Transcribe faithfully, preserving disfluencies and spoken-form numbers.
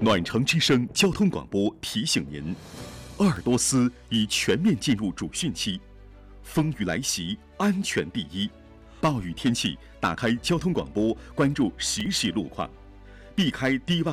暖城之声交通广播提醒您：鄂尔多斯已全面进入主汛期，风雨来袭，安全第一。暴雨天气，打开交通广播，关注实时路况，避开低洼